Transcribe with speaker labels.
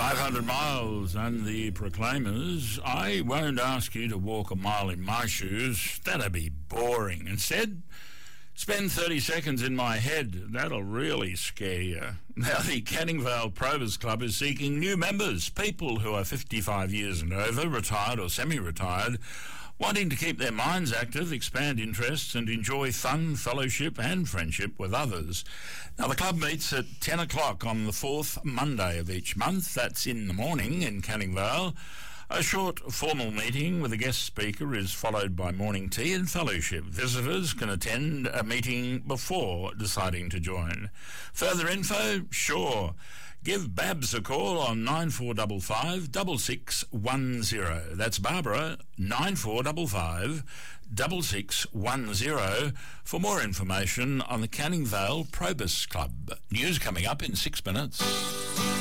Speaker 1: 500 miles and the Proclaimers. I won't ask you to walk a mile in my shoes. That'd be boring. Instead, spend 30 seconds in my head. That'll really scare you. Now, the Canning Vale Probus Club is seeking new members, people who are 55 years and over, retired or semi-retired, wanting to keep their minds active, expand interests and enjoy fun, fellowship and friendship with others. Now, the club meets at 10 o'clock on the fourth Monday of each month. That's in the morning in Canning Vale. A short formal meeting with a guest speaker is followed by morning tea and fellowship. Visitors can attend a meeting before deciding to join. Further info? Sure. Give Babs a call on 9455 6610. That's Barbara, 9455 6610 for more information on the Canning Vale Probus Club. News coming up in 6 minutes.